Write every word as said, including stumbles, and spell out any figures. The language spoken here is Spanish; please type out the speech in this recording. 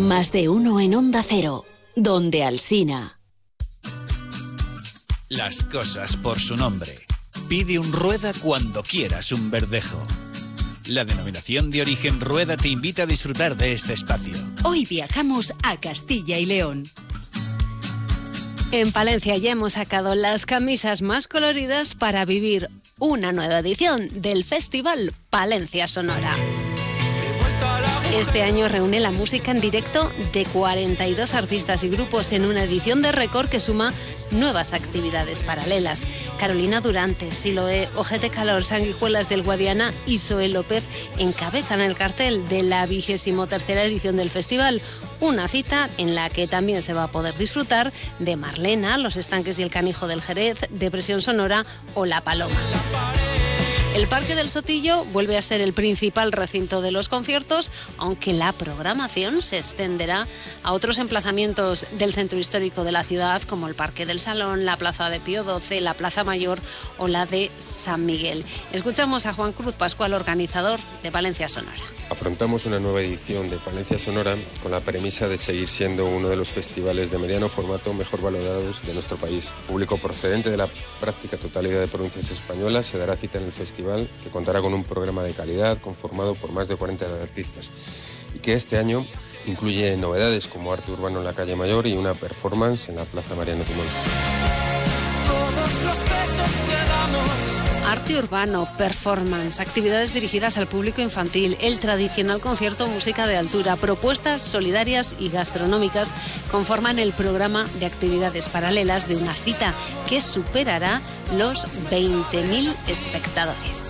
Más de uno en Onda Cero, donde Alsina. Las cosas por su nombre. Pide un Rueda cuando quieras un Verdejo. La denominación de origen Rueda te invita a disfrutar de este espacio. Hoy viajamos a Castilla y León. En Palencia ya hemos sacado las camisas más coloridas para vivir una nueva edición del Festival Palencia Sonora. Este año reúne la música en directo de cuarenta y dos artistas y grupos en una edición de récord que suma nuevas actividades paralelas. Carolina Durante, Siloé, Ojete Calor, Sanguijuelas del Guadiana y Zoe López encabezan el cartel de la vigésimo tercera edición del festival. Una cita en la que también se va a poder disfrutar de Marlena, Los Estanques y el Canijo del Jerez, Depresión Sonora o La Paloma. El Parque del Sotillo vuelve a ser el principal recinto de los conciertos, aunque la programación se extenderá a otros emplazamientos del centro histórico de la ciudad, como el Parque del Salón, la Plaza de Pío doce, la Plaza Mayor o la de San Miguel. Escuchamos a Juan Cruz Pascual, organizador de Palencia Sonora. Afrontamos una nueva edición de Palencia Sonora con la premisa de seguir siendo uno de los festivales de mediano formato mejor valorados de nuestro país. Público procedente de la práctica totalidad de provincias españolas se dará cita en el festival, que contará con un programa de calidad conformado por más de cuarenta artistas y que este año incluye novedades como arte urbano en la calle Mayor y una performance en la Plaza Mariano Timón. Todos los besos que damos. Arte urbano, performance, actividades dirigidas al público infantil, el tradicional concierto música de altura, propuestas solidarias y gastronómicas conforman el programa de actividades paralelas de una cita que superará los veinte mil espectadores.